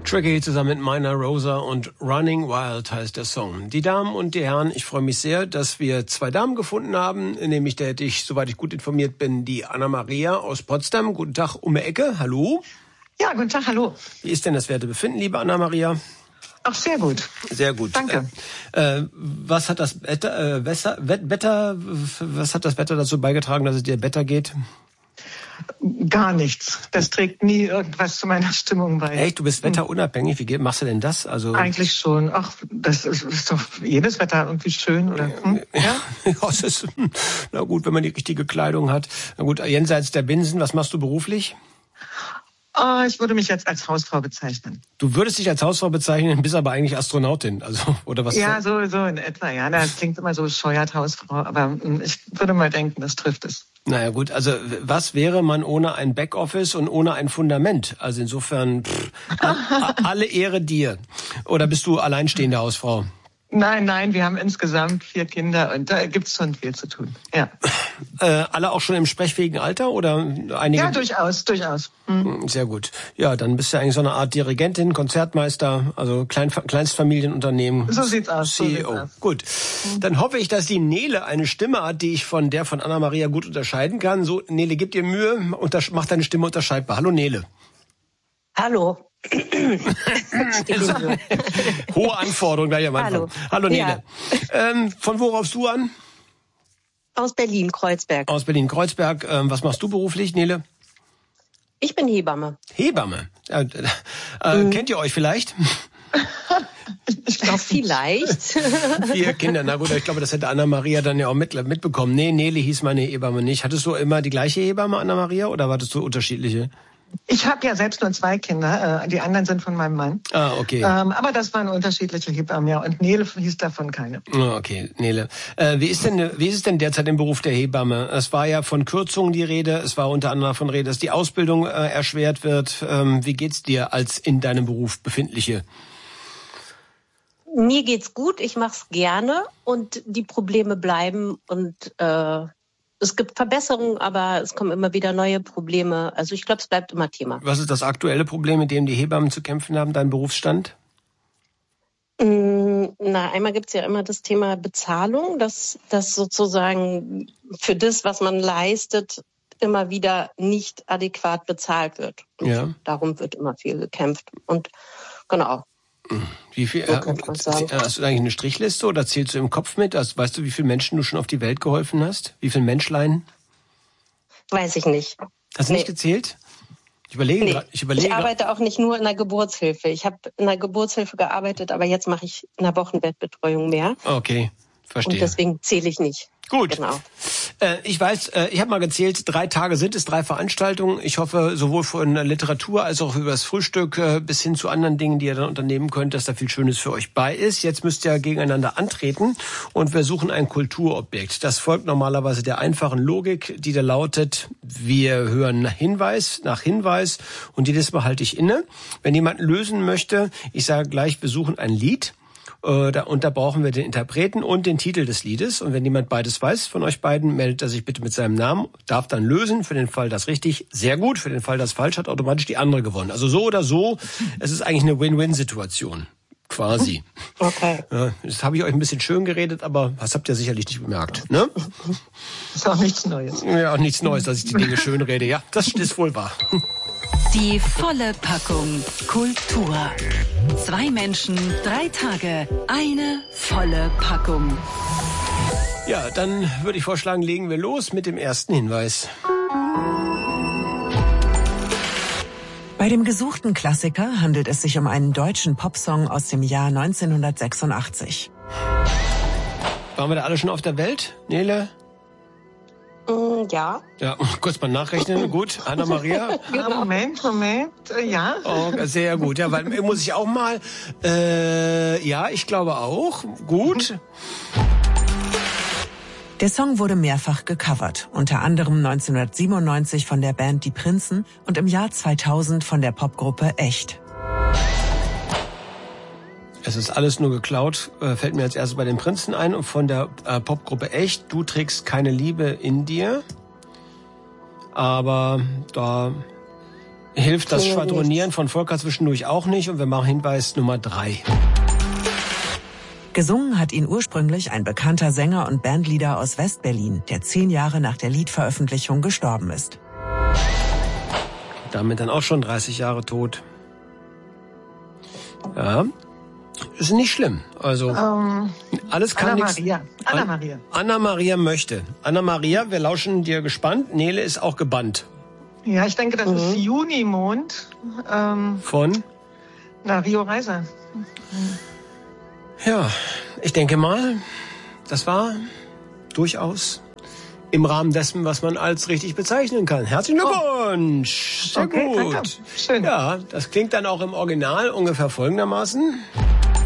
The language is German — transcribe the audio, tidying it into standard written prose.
Tricky zusammen mit Minor Rosa und Running Wild heißt der Song. Die Damen und die Herren, ich freue mich sehr, dass wir zwei Damen gefunden haben, nämlich soweit ich gut informiert bin, die Anna-Maria aus Potsdam. Guten Tag, um die Ecke, hallo. Ja, guten Tag, hallo. Wie ist denn das Wertebefinden, liebe Anna-Maria? Ach, sehr gut. Sehr gut. Danke. Was hat das Wetter dazu beigetragen, dass es dir besser geht? Gar nichts. Das trägt nie irgendwas zu meiner Stimmung bei. Echt? Du bist wetterunabhängig? Wie machst du denn das? Also eigentlich schon. Ach, das ist doch jedes Wetter irgendwie schön, oder? Ja, es ist, na gut, wenn man die richtige Kleidung hat. Na gut, jenseits der Binsen, was machst du beruflich? Ich würde mich jetzt als Hausfrau bezeichnen. Du würdest dich als Hausfrau bezeichnen, bist aber eigentlich Astronautin, also oder was? Ja, so in etwa. Ja, das klingt immer so bescheuert, Hausfrau, aber ich würde mal denken, das trifft es. Naja gut, also was wäre man ohne ein Backoffice und ohne ein Fundament? Also insofern alle Ehre dir. Oder bist du alleinstehende Hausfrau? Nein, wir haben insgesamt 4 Kinder und da gibt's schon viel zu tun. Ja. Alle auch schon im sprechfähigen Alter oder einige? Ja, durchaus. Sehr gut. Ja, dann bist du eigentlich so eine Art Dirigentin, Konzertmeister, also Kleinstfamilienunternehmen. So sieht's aus. CEO. Gut. Dann hoffe ich, dass die Nele eine Stimme hat, die ich von der von Anna-Maria gut unterscheiden kann. So, Nele, gib dir Mühe, mach deine Stimme unterscheidbar. Hallo, Nele. Hallo. Hohe Anforderung gleich am Anfang. Hallo Nele. Ja. Von wo rufst du an? Aus Berlin-Kreuzberg. Aus Berlin-Kreuzberg. Was machst du beruflich, Nele? Ich bin Hebamme. Hebamme? Kennt ihr euch vielleicht? Ich glaube vielleicht. 4 Kinder, na gut, ich glaube, das hätte Anna-Maria dann ja auch mitbekommen. Nee, Nele hieß meine Hebamme nicht. Hattest du immer die gleiche Hebamme, Anna-Maria, oder hattest du unterschiedliche? Ich habe ja selbst nur 2 Kinder, die anderen sind von meinem Mann. Ah, okay. Aber das waren unterschiedliche Hebammen, ja. Und Nele hieß davon keine. Okay, Nele. Wie ist es denn derzeit im Beruf der Hebamme? Es war ja von Kürzungen die Rede, es war unter anderem von Rede, dass die Ausbildung erschwert wird. Wie geht's dir als in deinem Beruf Befindliche? Mir geht's gut, ich mach's gerne und die Probleme bleiben und es gibt Verbesserungen, aber es kommen immer wieder neue Probleme. Also ich glaube, es bleibt immer Thema. Was ist das aktuelle Problem, mit dem die Hebammen zu kämpfen haben, dein Berufsstand? Einmal gibt's ja immer das Thema Bezahlung, dass sozusagen für das, was man leistet, immer wieder nicht adäquat bezahlt wird. Und ja. Darum wird immer viel gekämpft. Und genau. Wie viel, hast du eigentlich eine Strichliste oder zählst du im Kopf mit? Also, weißt du, wie viele Menschen du schon auf die Welt geholfen hast? Wie viele Menschlein? Weiß ich nicht. Hast du nicht gezählt? Ich überlege. Ich arbeite auch nicht nur in der Geburtshilfe. Ich habe in der Geburtshilfe gearbeitet, aber jetzt mache ich in der Wochenbettbetreuung mehr. Okay, verstehe. Und deswegen zähle ich nicht. Gut. Genau. Ich weiß, ich habe mal gezählt, 3 Tage sind es, 3 Veranstaltungen. Ich hoffe, sowohl von Literatur als auch über das Frühstück bis hin zu anderen Dingen, die ihr dann unternehmen könnt, dass da viel Schönes für euch bei ist. Jetzt müsst ihr gegeneinander antreten und wir suchen ein Kulturobjekt. Das folgt normalerweise der einfachen Logik, die da lautet, wir hören Hinweis nach Hinweis und jedes Mal halte ich inne. Wenn jemand lösen möchte, ich sage gleich, wir suchen ein Lied. Und da brauchen wir den Interpreten und den Titel des Liedes. Und wenn jemand beides weiß von euch beiden, meldet er sich bitte mit seinem Namen, darf dann lösen. Für den Fall, das richtig, sehr gut. Für den Fall, das falsch, hat automatisch die andere gewonnen. Also so oder so, es ist eigentlich eine Win-Win-Situation. Quasi. Okay. Ja, das habe ich euch ein bisschen schön geredet, aber das habt ihr sicherlich nicht bemerkt. Ne? Ist auch nichts Neues. Ja, auch nichts Neues, dass ich die Dinge schön rede. Ja, das ist wohl wahr. Die volle Packung Kultur. 2 Menschen, 3 Tage, eine volle Packung. Ja, dann würde ich vorschlagen, legen wir los mit dem ersten Hinweis. Bei dem gesuchten Klassiker handelt es sich um einen deutschen Popsong aus dem Jahr 1986. Waren wir da alle schon auf der Welt, Nele? Ja. Ja, kurz mal nachrechnen. Gut, Anna-Maria? Moment, ja. Oh, sehr gut. Ja, weil muss ich auch mal... ja, ich glaube auch. Gut. Der Song wurde mehrfach gecovert, unter anderem 1997 von der Band Die Prinzen und im Jahr 2000 von der Popgruppe Echt. Es ist alles nur geklaut, fällt mir als erstes bei den Prinzen ein und von der Popgruppe Echt. Du trägst keine Liebe in dir, aber da Hilft das Schwadronieren von Volker zwischendurch auch nicht. Und wir machen Hinweis Nummer 3. Gesungen hat ihn ursprünglich ein bekannter Sänger und Bandleader aus West-Berlin, der 10 Jahre nach der Liedveröffentlichung gestorben ist. Damit dann auch schon 30 Jahre tot. Ja, ist nicht schlimm. Also alles kann nichts. Anna Maria möchte. Anna Maria, wir lauschen dir gespannt. Nele ist auch gebannt. Ja, ich denke, das ist Junimond. Von? Rio Reiser. Ja, ich denke mal, das war durchaus im Rahmen dessen, was man als richtig bezeichnen kann. Herzlichen Glückwunsch! Sehr gut. Danke. Schön. Ja, das klingt dann auch im Original ungefähr folgendermaßen.